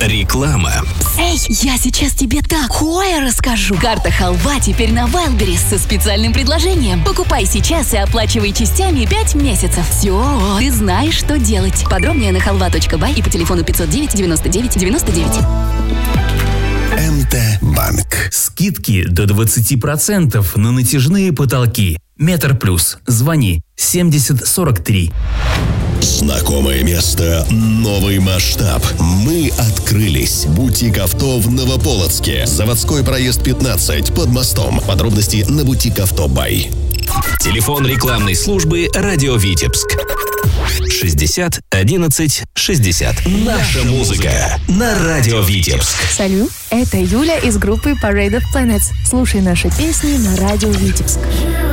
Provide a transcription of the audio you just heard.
Реклама. Эй, я сейчас тебе такое расскажу. Карта халва теперь на Wildberries со специальным предложением. Покупай сейчас и оплачивай частями 5 месяцев. Все, ты знаешь, что делать. Подробнее на halva.by и по телефону 509 99 99. МТ-банк. Скидки до 20% на натяжные потолки. Метр Плюс. Звони 70 43. Знакомое место, новый масштаб. Мы открылись. Бутик авто в Новополоцке. Заводской проезд 15 под мостом. Подробности на Бутик Авто Бай. Телефон рекламной службы «Радио Витебск». 60 11 60. Наша музыка на Радио Витебск. Салют, это Юля из группы Parade of Planets. Слушай наши песни на Радио Витебск.